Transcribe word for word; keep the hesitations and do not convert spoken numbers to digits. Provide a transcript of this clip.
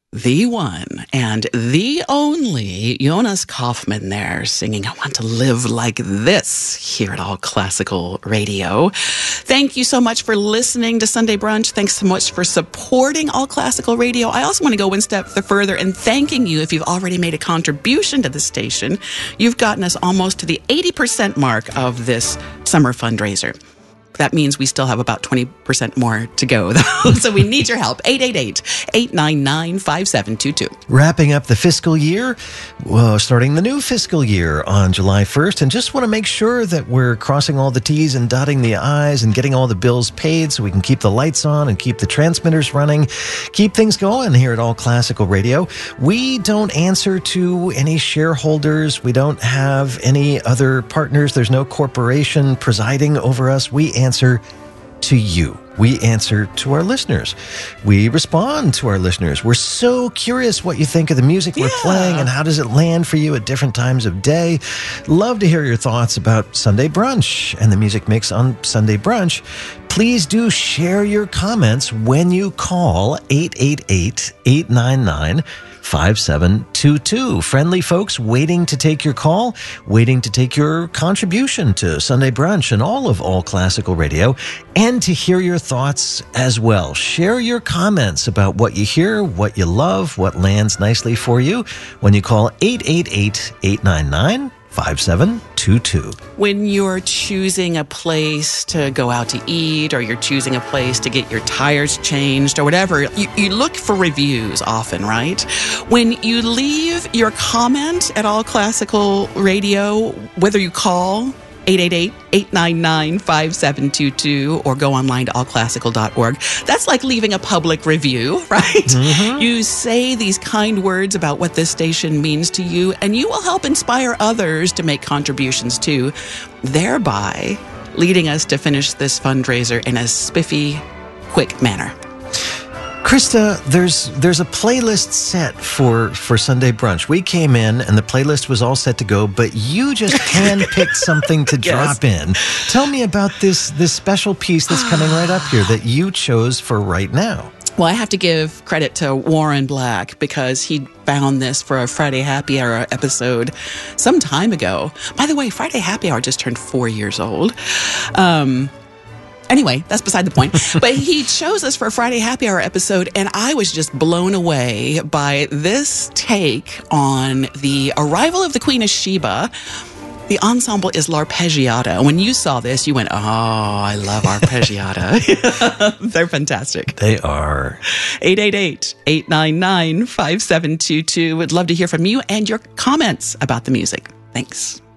the one and the only Jonas Kaufman there singing I Want to Live Like This here at All Classical Radio. Thank you so much for listening to Sunday Brunch. Thanks so much for supporting All Classical Radio. I also want to go one step further and thanking you if you've already made a contribution to the station. You've gotten us almost to the eighty percent mark of this summer fundraiser. That means we still have about twenty percent more to go, though. So we need your help. eight eight eight, eight nine nine, five seven two two. Wrapping up the fiscal year, well, starting the new fiscal year on July first, and just want to make sure that we're crossing all the T's and dotting the I's and getting all the bills paid so we can keep the lights on and keep the transmitters running, keep things going here at All Classical Radio. We don't answer to any shareholders. We don't have any other partners. There's no corporation presiding over us. We answer answer to you. We answer to our listeners. We respond to our listeners. We're so curious what you think of the music we're yeah. playing and how does it land for you at different times of day. Love to hear your thoughts about Sunday Brunch and the music mix on Sunday Brunch. Please do share your comments when you call eight eight eight, eight nine nine, five seven two two. Friendly folks waiting to take your call, waiting to take your contribution to Sunday Brunch and all of All Classical Radio, and to hear your thoughts as well. Share your comments about what you hear, what you love, what lands nicely for you when you call eight eight eight, eight nine nine, five seven two two. When you're choosing a place to go out to eat, or you're choosing a place to get your tires changed or whatever, you, you look for reviews often, right? When you leave your comment at All Classical Radio, whether you call eight eight eight, eight nine nine, five seven two two or go online to all classical dot org. That's like leaving a public review, right? Mm-hmm. You say these kind words about what this station means to you, and you will help inspire others to make contributions too, thereby leading us to finish this fundraiser in a spiffy, quick manner. Krista, there's there's a playlist set for, for Sunday Brunch. We came in and the playlist was all set to go, but you just handpicked something to drop yes. in. Tell me about this this special piece that's coming right up here that you chose for right now. Well, I have to give credit to Warren Black because he found this for a Friday Happy Hour episode some time ago. By the way, Friday Happy Hour just turned four years old. Um... Anyway, that's beside the point. But he chose us for a Friday Happy Hour episode, and I was just blown away by this take on the arrival of the Queen of Sheba. The ensemble is L'Arpeggiata. When you saw this, you went, oh, I love Arpeggiata. They're fantastic. They are. eight eight eight, eight nine nine, five seven two two. Would love to hear from you and your comments about the music. Thanks.